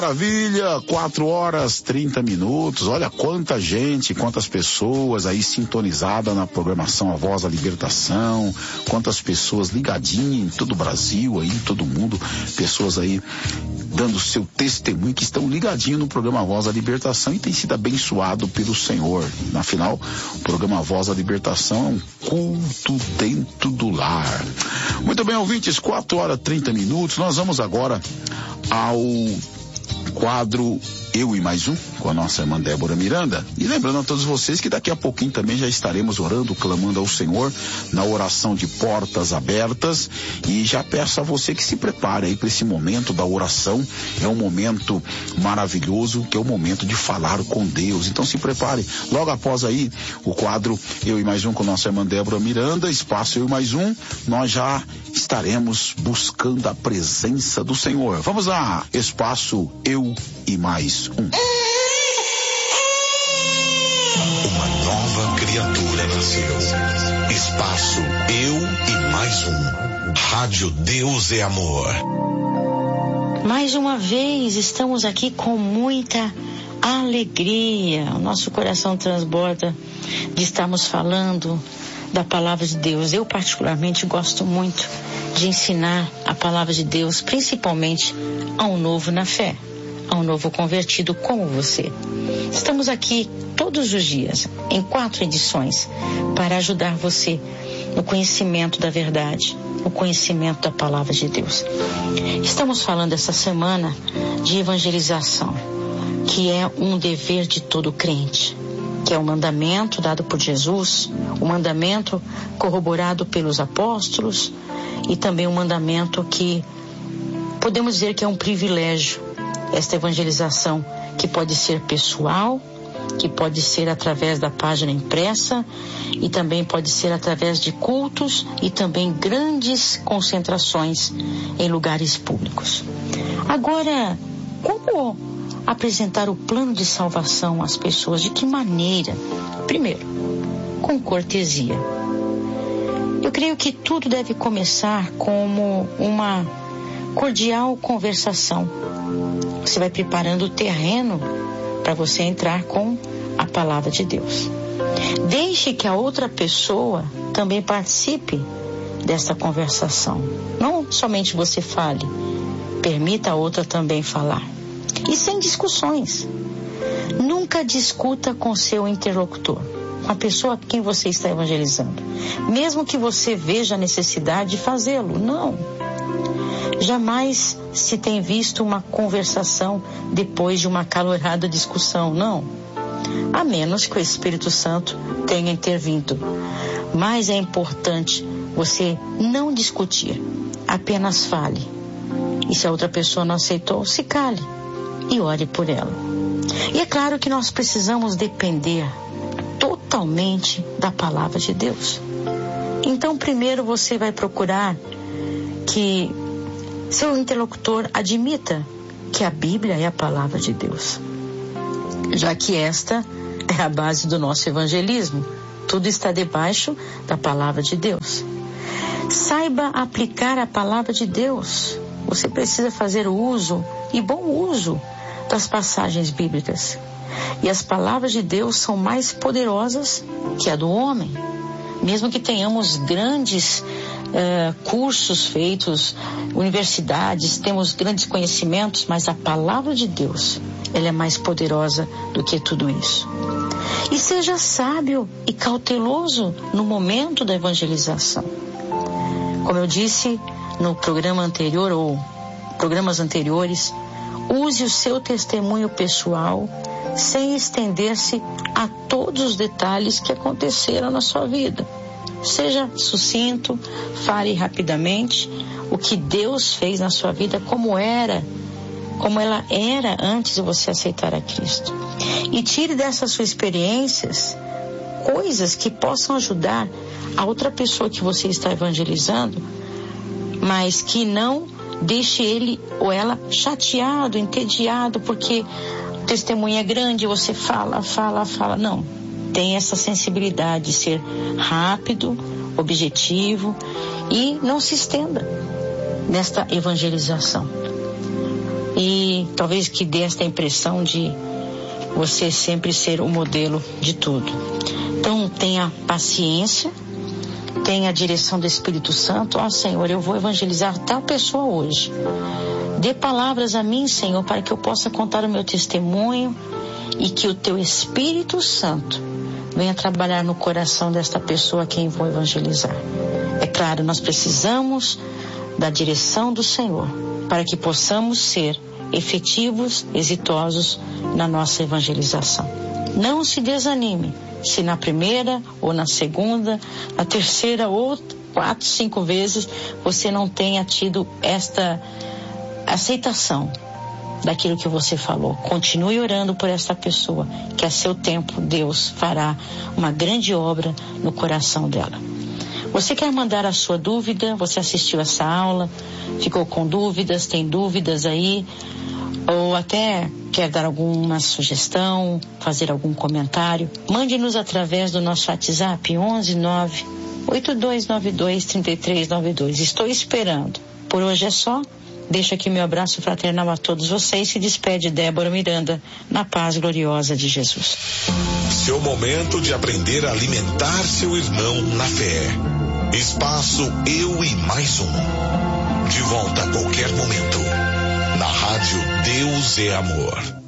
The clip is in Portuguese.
Maravilha, 4h30. Olha quanta gente, quantas pessoas aí sintonizadas na programação A Voz da Libertação, quantas pessoas ligadinhas em todo o Brasil, aí, em todo mundo, pessoas aí dando seu testemunho, que estão ligadinhos no programa A Voz da Libertação e tem sido abençoado pelo Senhor. Afinal, o programa A Voz da Libertação é um culto dentro do lar. Muito bem, ouvintes, 4h30. Nós vamos agora ao quadro Eu e Mais Um, com a nossa irmã Débora Miranda. E lembrando a todos vocês que daqui a pouquinho também já estaremos orando, clamando ao Senhor na oração de portas abertas. E já peço a você que se prepare aí para esse momento da oração. É um momento maravilhoso, que é o momento de falar com Deus. Então se prepare. Logo após aí o quadro Eu e Mais Um com a nossa irmã Débora Miranda, espaço Eu e Mais Um, nós já estaremos buscando a presença do Senhor. Vamos lá, espaço Eu e Mais Um. Uma nova criatura nasceu. Espaço Eu e Mais Um. Rádio Deus é Amor. Mais uma vez estamos aqui com muita alegria. O nosso coração transborda de estarmos falando da palavra de Deus. Eu particularmente gosto muito de ensinar a palavra de Deus, principalmente a um novo na fé, a um novo convertido como você. Estamos aqui todos os dias, em 4 edições, para ajudar você no conhecimento da verdade, no conhecimento da palavra de Deus. Estamos falando essa semana de evangelização, que é um dever de todo crente, que é um mandamento dado por Jesus, um mandamento corroborado pelos apóstolos e também um mandamento que podemos dizer que é um privilégio, esta evangelização, que pode ser pessoal, que pode ser através da página impressa e também pode ser através de cultos e também grandes concentrações em lugares públicos. Agora, como apresentar o plano de salvação às pessoas? De que maneira? Primeiro, com cortesia. Eu creio que tudo deve começar como uma cordial conversação. Você vai preparando o terreno para você entrar com a palavra de Deus. Deixe que a outra pessoa também participe dessa conversação. Não somente você fale, permita a outra também falar. E sem discussões. Nunca discuta com seu interlocutor, com a pessoa a quem você está evangelizando, mesmo que você veja a necessidade de fazê-lo. Não. Jamais se tem visto uma conversação depois de uma acalorada discussão, não. A menos que o Espírito Santo tenha intervindo. Mas é importante você não discutir, apenas fale. E se a outra pessoa não aceitou, se cale e ore por ela. E é claro que nós precisamos depender totalmente da palavra de Deus. Então, primeiro você vai procurar que seu interlocutor admita que a Bíblia é a palavra de Deus, já que esta é a base do nosso evangelismo. Tudo está debaixo da palavra de Deus. Saiba aplicar a palavra de Deus. Você precisa fazer uso, e bom uso, das passagens bíblicas. E as palavras de Deus são mais poderosas que a do homem. Mesmo que tenhamos grandes cursos feitos, universidades, temos grandes conhecimentos, mas a palavra de Deus, ela é mais poderosa do que tudo isso. E seja sábio e cauteloso no momento da evangelização. Como eu disse no programa anterior ou programas anteriores, use o seu testemunho pessoal sem estender-se a todos os detalhes que aconteceram na sua vida. Seja sucinto, fale rapidamente o que Deus fez na sua vida, como ela era antes de você aceitar a Cristo. E tire dessas suas experiências coisas que possam ajudar a outra pessoa que você está evangelizando, mas que não deixe ele ou ela chateado, entediado, porque o testemunho é grande, você fala. Não. Tem essa sensibilidade de ser rápido, objetivo e não se estenda nesta evangelização. E talvez que dê esta impressão de você sempre ser o modelo de tudo. Então tenha paciência, tenha a direção do Espírito Santo. Senhor, eu vou evangelizar tal pessoa hoje. Dê palavras a mim, Senhor, para que eu possa contar o meu testemunho e que o teu Espírito Santo venha trabalhar no coração desta pessoa a quem vou evangelizar. É claro, nós precisamos da direção do Senhor para que possamos ser efetivos, exitosos na nossa evangelização. Não se desanime se na primeira ou na segunda, na terceira ou 4, 5 vezes você não tenha tido esta aceitação daquilo que você falou. Continue orando por esta pessoa, que a seu tempo Deus fará uma grande obra no coração dela. Você quer mandar a sua dúvida? Você assistiu essa aula, ficou com dúvidas, tem dúvidas aí, ou até quer dar alguma sugestão, fazer algum comentário? Mande-nos através do nosso WhatsApp 11-9-8292-3392. Estou esperando. Por hoje é só. Deixo aqui meu abraço fraternal a todos vocês. Se despede Débora Miranda, na paz gloriosa de Jesus. Seu momento de aprender a alimentar seu irmão na fé. Espaço Eu e Mais Um. De volta a qualquer momento. Na Rádio Deus é Amor.